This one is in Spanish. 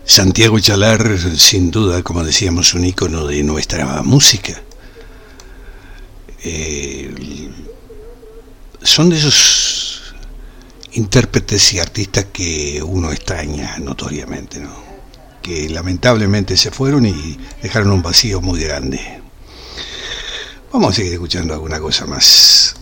Santiago Chalar, sin duda, como decíamos, un ícono de nuestra música. Son de esos intérpretes y artistas que uno extraña notoriamente, ¿no? Que lamentablemente se fueron y dejaron un vacío muy grande. Vamos a seguir escuchando alguna cosa más.